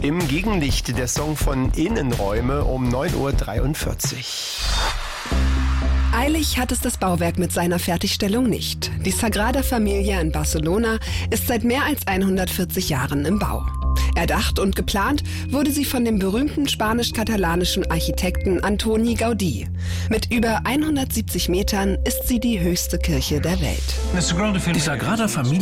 Im Gegenlicht der Song von Innenräume um 9:43 Uhr. Eilig hat es das Bauwerk mit seiner Fertigstellung nicht. Die Sagrada Familia in Barcelona ist seit mehr als 140 Jahren im Bau. Erdacht und geplant wurde sie von dem berühmten spanisch-katalanischen Architekten Antoni Gaudí. Mit über 170 Metern ist sie die höchste Kirche der Welt. Die Sagrada Familia